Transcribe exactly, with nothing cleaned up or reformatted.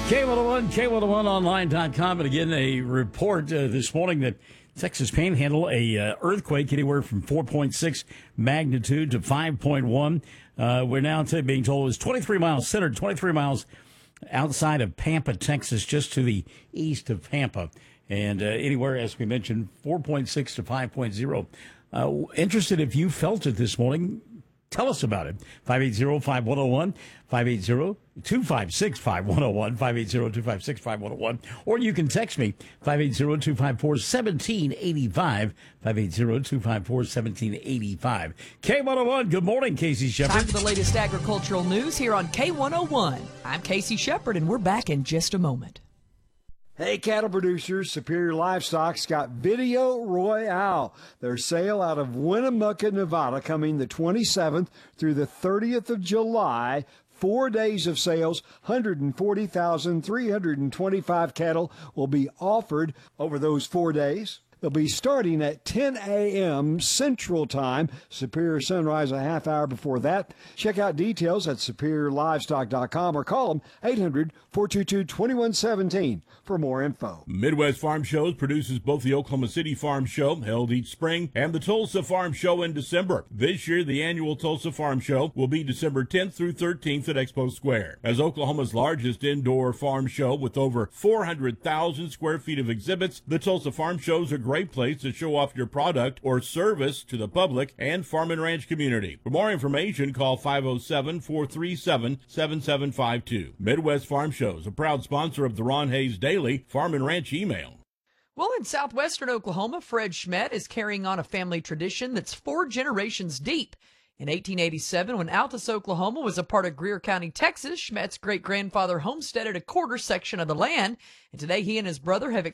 K one oh one, K one oh one online dot com. And again, a report uh, this morning that Texas Panhandle, a uh, earthquake anywhere from four point six magnitude to five point one. Uh, we're now t- being told it was twenty-three miles centered, twenty-three miles outside of Pampa, Texas, just to the east of Pampa. And uh, anywhere, as we mentioned, four point six to five point oh. Uh, interested if you felt it this morning. Tell us about it. five eight zero, five one zero one, five eight zero, two five six, five one zero one, five eight zero, two five six, five one zero one. Or you can text me, five eight zero, two five four, one seven eight five, five eight zero, two five four, one seven eight five. K one oh one, good morning, Casey Shepard. Time for the latest agricultural news here on K one oh one. I'm Casey Shepard, and we're back in just a moment. Hey, cattle producers, Superior Livestock's got Video Royale, their sale out of Winnemucca, Nevada, coming the twenty-seventh through the thirtieth of July. Four days of sales, one hundred forty thousand three hundred twenty-five cattle will be offered over those four days. They'll be starting at ten a.m. Central Time. Superior Sunrise a half hour before that. Check out details at superior livestock dot com or call them eight hundred, four two two, two one one one seven for more info. Midwest Farm Shows produces both the Oklahoma City Farm Show, held each spring, and the Tulsa Farm Show in December. This year, the annual Tulsa Farm Show will be December tenth through thirteenth at Expo Square. As Oklahoma's largest indoor farm show with over four hundred thousand square feet of exhibits, the Tulsa Farm Shows are great place to show off your product or service to the public and farm and ranch community. For more information, call five oh seven, four three seven, seven seven five two. Midwest Farm Shows, a proud sponsor of the Ron Hayes Daily Farm and Ranch Email. Well, in southwestern Oklahoma, Fred Schmidt is carrying on a family tradition that's four generations deep. In eighteen eighty-seven, when Altus, Oklahoma was a part of Greer County, Texas, Schmidt's great-grandfather homesteaded a quarter section of the land, and today he and his brother have